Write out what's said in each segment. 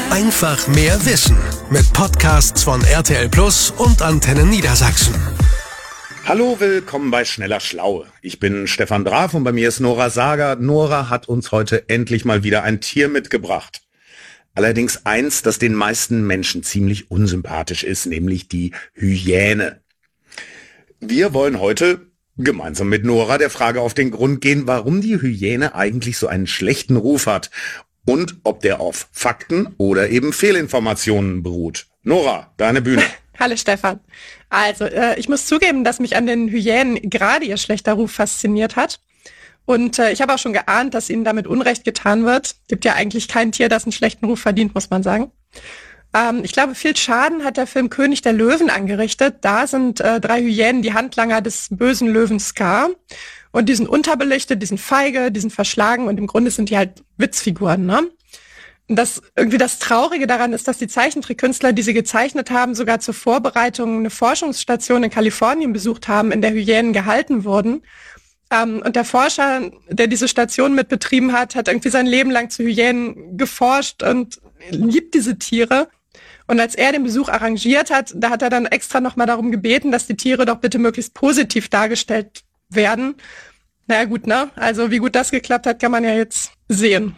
Einfach mehr Wissen mit Podcasts von RTL Plus und Antenne Niedersachsen. Hallo, willkommen bei Schneller Schlau. Ich bin Stefan Draf und bei mir ist Nora Sager. Nora hat uns heute endlich mal wieder ein Tier mitgebracht. Allerdings eins, das den meisten Menschen ziemlich unsympathisch ist, nämlich die Hyäne. Wir wollen heute gemeinsam mit Nora der Frage auf den Grund gehen, warum die Hyäne eigentlich so einen schlechten Ruf hat und ob der auf Fakten oder eben Fehlinformationen beruht. Nora, deine Bühne. Hallo Stefan. Also, ich muss zugeben, dass mich an den Hyänen gerade ihr schlechter Ruf fasziniert hat. Und ich habe auch schon geahnt, dass ihnen damit Unrecht getan wird. Gibt ja eigentlich kein Tier, das einen schlechten Ruf verdient, muss man sagen. Ich glaube, viel Schaden hat der Film König der Löwen angerichtet. Da sind 3 Hyänen die Handlanger des bösen Löwen Scar. Und die sind unterbelichtet, die sind feige, die sind verschlagen und im Grunde sind die halt Witzfiguren, ne? Und das Traurige daran ist, dass die Zeichentrickkünstler, die sie gezeichnet haben, sogar zur Vorbereitung eine Forschungsstation in Kalifornien besucht haben, in der Hyänen gehalten wurden. Und der Forscher, der diese Station mit betrieben hat irgendwie sein Leben lang zu Hyänen geforscht und liebt diese Tiere. Und als er den Besuch arrangiert hat, da hat er dann extra nochmal darum gebeten, dass die Tiere doch bitte möglichst positiv dargestellt werden. Naja gut, ne? Also wie gut das geklappt hat, kann man ja jetzt sehen.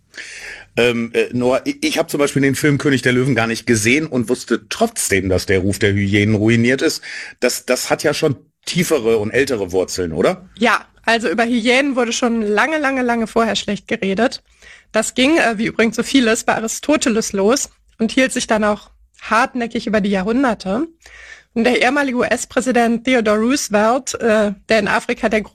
Noah, ich habe zum Beispiel den Film König der Löwen gar nicht gesehen und wusste trotzdem, dass der Ruf der Hyänen ruiniert ist. Das hat ja schon tiefere und ältere Wurzeln, oder? Ja, also über Hyänen wurde schon lange vorher schlecht geredet. Das ging, wie übrigens so vieles, bei Aristoteles los und hielt sich dann auch hartnäckig über die Jahrhunderte. Und der ehemalige US-Präsident Theodore Roosevelt, der in Afrika der